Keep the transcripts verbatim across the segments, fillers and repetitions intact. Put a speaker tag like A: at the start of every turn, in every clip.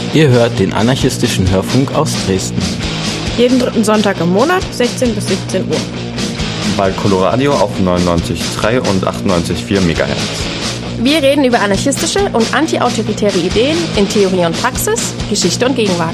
A: Ihr hört den anarchistischen Hörfunk aus Dresden.
B: Jeden dritten Sonntag im Monat, sechzehn bis siebzehn Uhr.
C: Bei Coloradio auf neunundneunzig Komma drei und achtundneunzig Komma vier Megahertz.
B: Wir reden über anarchistische und antiautoritäre Ideen in Theorie und Praxis, Geschichte und Gegenwart.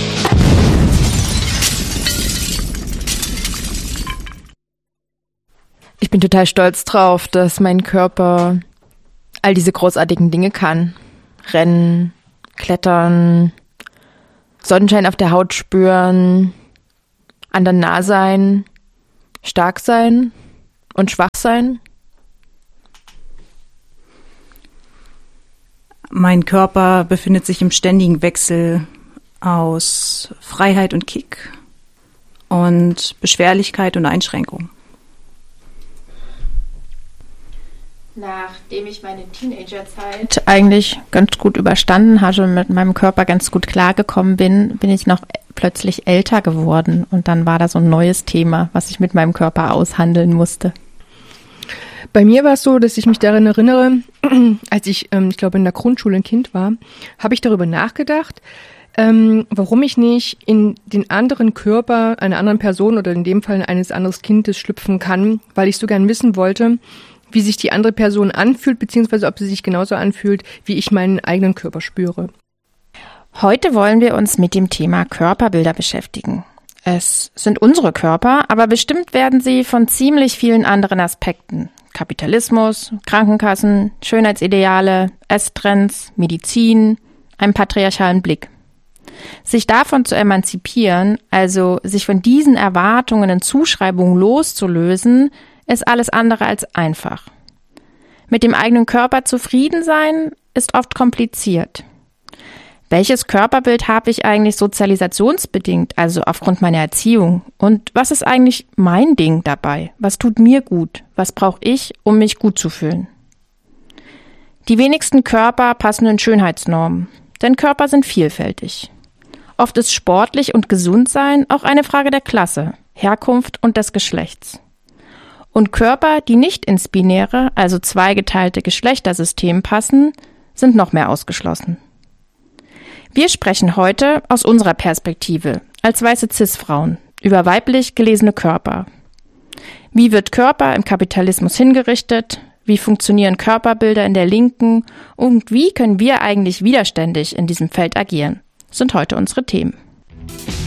D: Ich bin total stolz drauf, dass mein Körper all diese großartigen Dinge kann. Rennen, klettern, Sonnenschein auf der Haut spüren, anderen nah sein, stark sein und schwach sein.
E: Mein Körper befindet sich im ständigen Wechsel aus Freiheit und Kick und Beschwerlichkeit und Einschränkung.
F: Nachdem ich meine Teenagerzeit eigentlich ganz gut überstanden hatte und mit meinem Körper ganz gut klargekommen bin, bin ich noch plötzlich älter geworden. Und dann war da so ein neues Thema, was ich mit meinem Körper aushandeln musste.
G: Bei mir war es so, dass ich mich daran erinnere, als ich, ähm, ich glaube, in der Grundschule ein Kind war, habe ich darüber nachgedacht, ähm, warum ich nicht in den anderen Körper einer anderen Person oder in dem Fall eines anderen Kindes schlüpfen kann, weil ich so gern wissen wollte, wie sich die andere Person anfühlt, beziehungsweise ob sie sich genauso anfühlt, wie ich meinen eigenen Körper spüre.
F: Heute wollen wir uns mit dem Thema Körperbilder beschäftigen. Es sind unsere Körper, aber bestimmt werden sie von ziemlich vielen anderen Aspekten. Kapitalismus, Krankenkassen, Schönheitsideale, Esstrends, Medizin, einem patriarchalen Blick. Sich davon zu emanzipieren, also sich von diesen Erwartungen und Zuschreibungen loszulösen, ist alles andere als einfach. Mit dem eigenen Körper zufrieden sein, ist oft kompliziert. Welches Körperbild habe ich eigentlich sozialisationsbedingt, also aufgrund meiner Erziehung? Und was ist eigentlich mein Ding dabei? Was tut mir gut? Was brauche ich, um mich gut zu fühlen? Die wenigsten Körper passen in Schönheitsnormen, denn Körper sind vielfältig. Oft ist sportlich und gesund sein auch eine Frage der Klasse, Herkunft und des Geschlechts. Und Körper, die nicht ins binäre, also zweigeteilte Geschlechtersystem passen, sind noch mehr ausgeschlossen. Wir sprechen heute aus unserer Perspektive, als weiße Cis-Frauen, über weiblich gelesene Körper. Wie wird Körper im Kapitalismus hingerichtet? Wie funktionieren Körperbilder in der Linken? Und wie können wir eigentlich widerständig in diesem Feld agieren? Das sind heute unsere Themen.